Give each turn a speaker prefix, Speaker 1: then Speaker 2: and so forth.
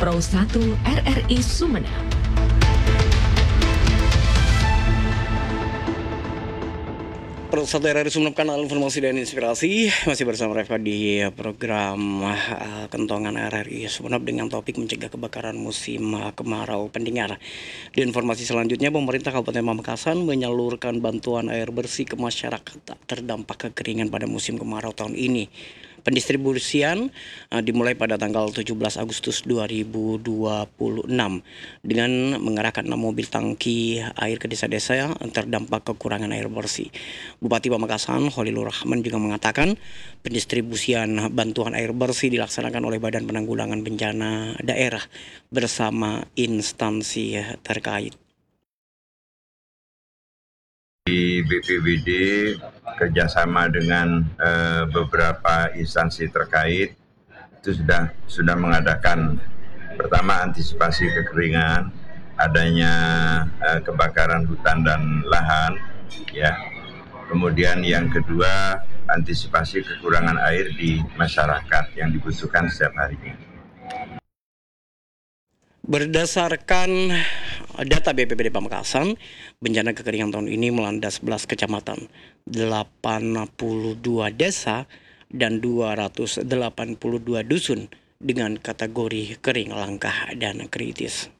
Speaker 1: Pro 1 RRI Sumeneb.
Speaker 2: Pro 1 RRI Sumeneb, kanal informasi dan inspirasi, masih bersama Reva di program Kentongan RRI Sumeneb dengan topik mencegah kebakaran musim kemarau. Pendengar, di informasi selanjutnya, pemerintah Kabupaten Pamekasan menyalurkan bantuan air bersih ke masyarakat terdampak kekeringan pada musim kemarau tahun ini. Pendistribusian dimulai pada tanggal 17 Agustus 2026 dengan mengerahkan 6 mobil tangki air ke desa-desa yang terdampak kekurangan air bersih. Bupati Pamekasan Holilur Rahman juga mengatakan pendistribusian bantuan air bersih dilaksanakan oleh Badan Penanggulangan Bencana Daerah bersama instansi terkait.
Speaker 3: Di BPBD kerjasama dengan beberapa instansi terkait itu sudah mengadakan, pertama, antisipasi kekeringan, adanya kebakaran hutan dan lahan, ya. Kemudian yang kedua, antisipasi kekurangan air di masyarakat yang dibutuhkan setiap harinya.
Speaker 2: Berdasarkan data BPBD Pamekasan, bencana kekeringan tahun ini melanda 11 kecamatan, 82 desa, dan 282 dusun dengan kategori kering, langka, dan kritis.